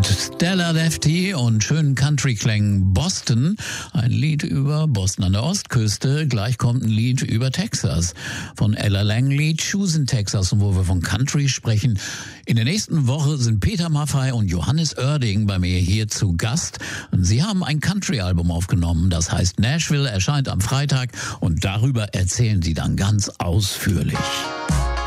mit Stella Lefty und schönen Country-Klängen Boston. Ein Lied über Boston an der Ostküste. Gleich kommt ein Lied über Texas von Ella Langley, Choose in Texas. Und wo wir von Country sprechen, in der nächsten Woche sind Peter Maffay und Johannes Oerding bei mir hier zu Gast. Und sie haben ein Country-Album aufgenommen, das heißt Nashville, erscheint am Freitag. Und darüber erzählen sie dann ganz ausführlich.